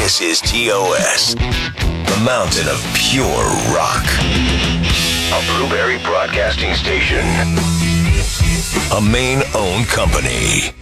This is TOS, the mountain of pure rock. A Blueberry Broadcasting Station. A Maine-owned company.